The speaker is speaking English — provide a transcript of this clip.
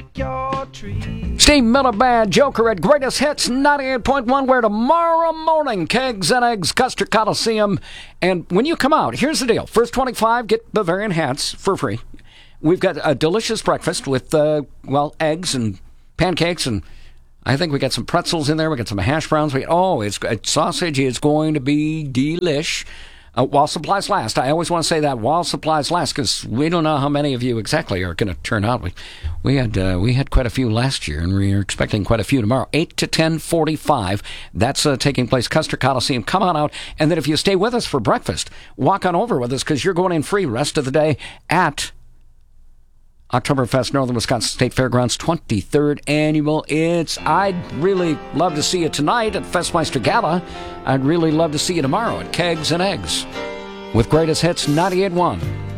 shake your tree. Steve Miller Band, Joker at Greatest Hits 98.1, where tomorrow morning, Kegs and Eggs, Custer Coliseum. And when you come out, here's the deal. First 25 get Bavarian hats for free. We've got a delicious breakfast with, eggs and pancakes, and I think we got some pretzels in there. We got some hash browns. It's sausage is going to be delish. While supplies last. I always want to say that, while supplies last, because we don't know how many of you exactly are going to turn out. We had quite a few last year, and we're expecting quite a few tomorrow. 8 to 10:45. That's taking place, Custer Coliseum. Come on out, and then if you stay with us for breakfast, walk on over with us, because you're going in free rest of the day at Oktoberfest, Northern Wisconsin State Fairgrounds, 23rd annual. I'd really love to see you tonight at Festmeister Gala. I'd really love to see you tomorrow at Kegs and Eggs with Greatest Hits 98.1.